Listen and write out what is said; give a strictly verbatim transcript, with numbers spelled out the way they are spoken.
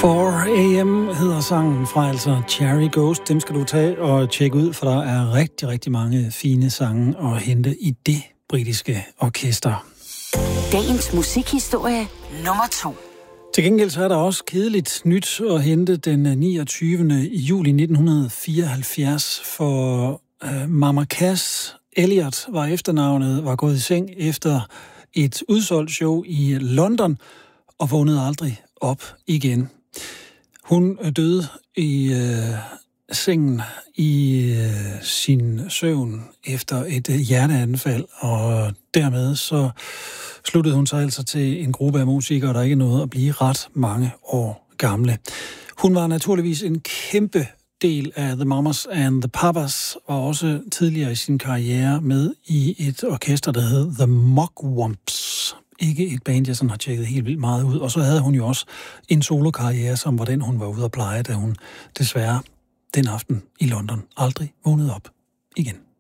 four a.m. hedder sangen fra altså Cherry Ghost. Dem skal du tage og tjekke ud, for der er rigtig, rigtig mange fine sange at hente i det britiske orkester. Dagens musikhistorie nummer to. Til gengæld så er der også kedeligt nyt at hente den niogtyvende juli nitten fireoghalvfjerds, for uh, Mama Cass Elliot var efternavnet, var gået i seng efter et udsolgt show i London og vågnede aldrig op igen. Hun døde i øh, sengen i øh, sin søvn efter et øh, hjerteanfald, og dermed så sluttede hun sig altså til en gruppe af musikere, der ikke nåede at blive ret mange år gamle. Hun var naturligvis en kæmpe del af The Mamas and the Papas, og også tidligere i sin karriere med i et orkester, der hed The Mugwumps. Ikke et band, jeg sådan har tjekket helt vildt meget ud. Og så havde hun jo også en solokarriere, som var den, hun var ude at pleje, da hun desværre den aften i London aldrig vågnede op igen.